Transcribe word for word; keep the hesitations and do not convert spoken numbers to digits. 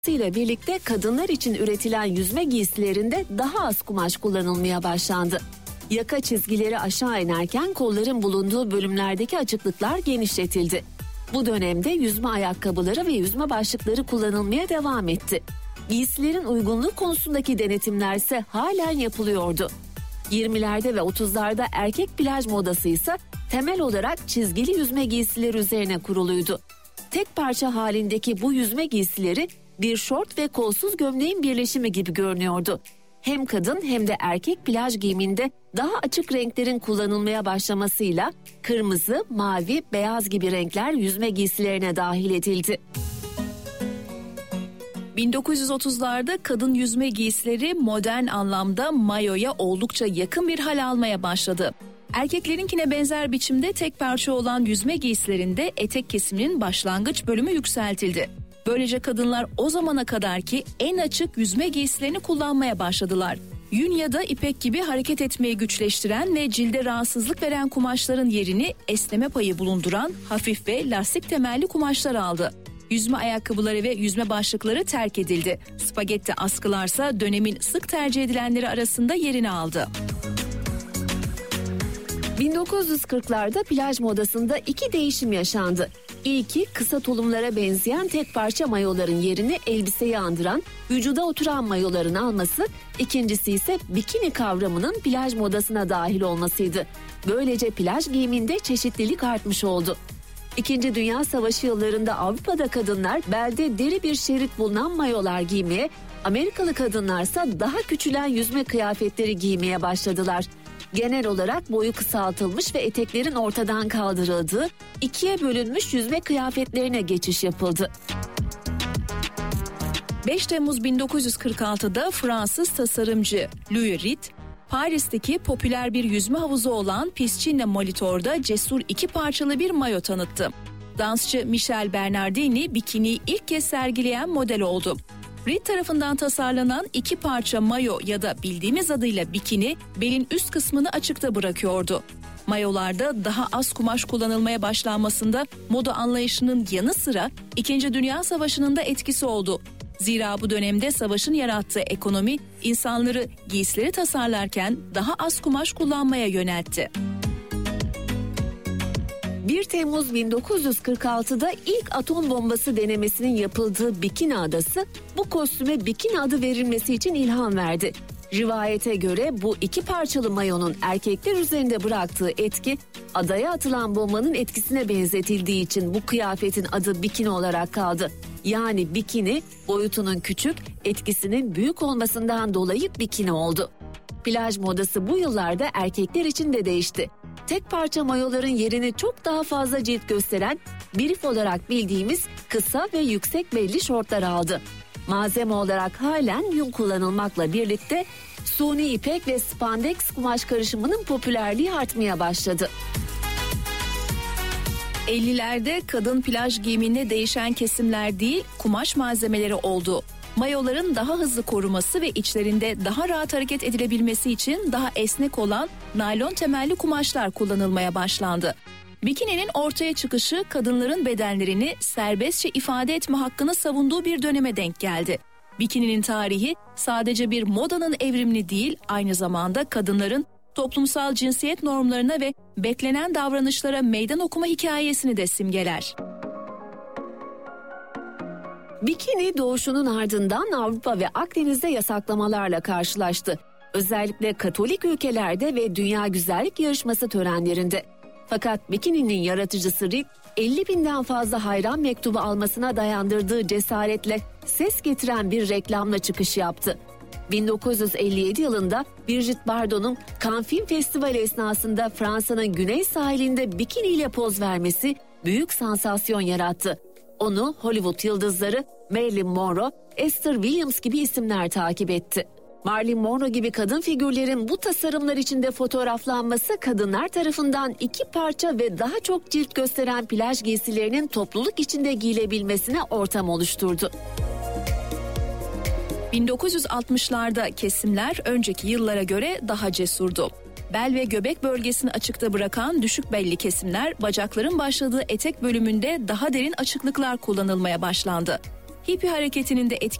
ile birlikte kadınlar için üretilen yüzme giysilerinde daha az kumaş kullanılmaya başlandı. Yaka çizgileri aşağı inerken kolların bulunduğu bölümlerdeki açıklıklar genişletildi. Bu dönemde yüzme ayakkabıları ve yüzme başlıkları kullanılmaya devam etti. Giysilerin uygunluğu konusundaki denetimler ise halen yapılıyordu. yirmilerde ve otuzlarda erkek plaj modası ise temel olarak çizgili yüzme giysileri üzerine kuruluydu. Tek parça halindeki bu yüzme giysileri bir şort ve kolsuz gömleğin birleşimi gibi görünüyordu. Hem kadın hem de erkek plaj giyiminde daha açık renklerin kullanılmaya başlamasıyla kırmızı, mavi, beyaz gibi renkler yüzme giysilerine dahil edildi. bin dokuz yüz otuzlarda kadın yüzme giysileri modern anlamda mayoya oldukça yakın bir hal almaya başladı. Erkeklerinkine benzer biçimde tek parça olan yüzme giysilerinde etek kesiminin başlangıç bölümü yükseltildi. Böylece kadınlar o zamana kadarki en açık yüzme giysilerini kullanmaya başladılar. Yün ya da ipek gibi hareket etmeyi güçleştiren ve cilde rahatsızlık veren kumaşların yerini esneme payı bulunduran hafif ve lastik temelli kumaşlar aldı. Yüzme ayakkabıları ve yüzme başlıkları terk edildi. Spagetti askılarsa dönemin sık tercih edilenleri arasında yerini aldı. bin dokuz yüz kırklarda plaj modasında iki değişim yaşandı. İlki kısa tulumlara benzeyen tek parça mayoların yerini elbiseyi andıran, vücuda oturan mayoların alması, ikincisi ise bikini kavramının plaj modasına dahil olmasıydı. Böylece plaj giyiminde çeşitlilik artmış oldu. İkinci Dünya Savaşı yıllarında Avrupa'da kadınlar belde deri bir şerit bulunan mayolar giymeye, Amerikalı kadınlarsa daha küçülen yüzme kıyafetleri giymeye başladılar. Genel olarak boyu kısaltılmış ve eteklerin ortadan kaldırıldığı, ikiye bölünmüş yüzme kıyafetlerine geçiş yapıldı. beş Temmuz bin dokuz yüz kırk altıda Fransız tasarımcı Louis Ritt, Paris'teki popüler bir yüzme havuzu olan Piscine Molitor'da cesur iki parçalı bir mayo tanıttı. Dansçı Michel Bernardini bikiniyi ilk kez sergileyen model oldu. Ritt tarafından tasarlanan iki parça mayo ya da bildiğimiz adıyla bikini belin üst kısmını açıkta bırakıyordu. Mayolarda daha az kumaş kullanılmaya başlanmasında moda anlayışının yanı sıra İkinci Dünya Savaşı'nın da etkisi oldu. Zira bu dönemde savaşın yarattığı ekonomi insanları giysileri tasarlarken daha az kumaş kullanmaya yöneltti. bir Temmuz bin dokuz yüz kırk altıda ilk atom bombası denemesinin yapıldığı Bikini Adası bu kostüme bikini adı verilmesi için ilham verdi. Rivayete göre bu iki parçalı mayonun erkekler üzerinde bıraktığı etki adaya atılan bombanın etkisine benzetildiği için bu kıyafetin adı bikini olarak kaldı. Yani bikini boyutunun küçük, etkisinin büyük olmasından dolayı bikini oldu. Plaj modası bu yıllarda erkekler için de değişti. Tek parça mayoların yerini çok daha fazla cilt gösteren, brief olarak bildiğimiz kısa ve yüksek belli şortlar aldı. Malzeme olarak halen yün kullanılmakla birlikte suni ipek ve spandex kumaş karışımının popülerliği artmaya başladı. ellilerde kadın plaj giyiminde değişen kesimler değil, kumaş malzemeleri oldu. Mayoların daha hızlı koruması ve içlerinde daha rahat hareket edilebilmesi için daha esnek olan naylon temelli kumaşlar kullanılmaya başlandı. Bikininin ortaya çıkışı kadınların bedenlerini serbestçe ifade etme hakkını savunduğu bir döneme denk geldi. Bikininin tarihi sadece bir modanın evrimini değil, aynı zamanda kadınların toplumsal cinsiyet normlarına ve beklenen davranışlara meydan okuma hikayesini de simgeler. Bikini doğuşunun ardından Avrupa ve Akdeniz'de yasaklamalarla karşılaştı. Özellikle Katolik ülkelerde ve Dünya Güzellik Yarışması törenlerinde. Fakat bikininin yaratıcısı Ritt, elli binden fazla hayran mektubu almasına dayandırdığı cesaretle ses getiren bir reklamla çıkış yaptı. bin dokuz yüz elli yedi yılında Brigitte Bardot'un Cannes Film Festivali esnasında Fransa'nın güney sahilinde bikiniyle poz vermesi büyük sansasyon yarattı. Onu Hollywood yıldızları Marilyn Monroe, Esther Williams gibi isimler takip etti. Marilyn Monroe gibi kadın figürlerin bu tasarımlar içinde fotoğraflanması kadınlar tarafından iki parça ve daha çok cilt gösteren plaj giysilerinin topluluk içinde giyilebilmesine ortam oluşturdu. bin dokuz yüz altmışlarda kesimler önceki yıllara göre daha cesurdu. Bel ve göbek bölgesini açıkta bırakan düşük belli kesimler, bacakların başladığı etek bölümünde daha derin açıklıklar kullanılmaya başlandı. Hippie hareketinin de etkili